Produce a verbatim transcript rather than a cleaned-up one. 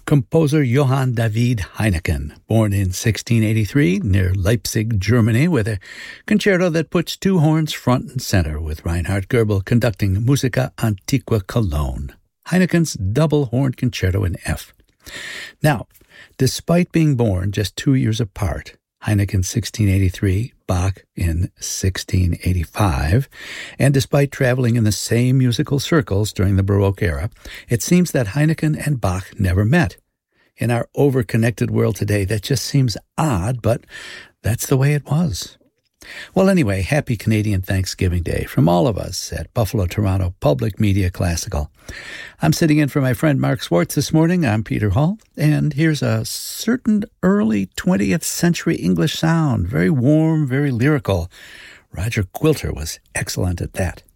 Composer Johann David Heineken, born in sixteen eighty-three near Leipzig, Germany, with a concerto that puts two horns front and center, with Reinhard Goebel conducting Musica Antiqua Cologne, Heineken's double horn concerto in F. Now, despite being born just two years apart, Heineken sixteen eighty-three, Bach in sixteen eighty-five, and despite traveling in the same musical circles during the Baroque era, it seems that Heineken and Bach never met. In our over-connected world today, that just seems odd, but that's the way it was. Well, anyway, happy Canadian Thanksgiving Day from all of us at Buffalo Toronto Public Media Classical. I'm sitting in for my friend Mark Swartz this morning. I'm Peter Hall, and here's a certain early twentieth century English sound, very warm, very lyrical. Roger Quilter was excellent at that.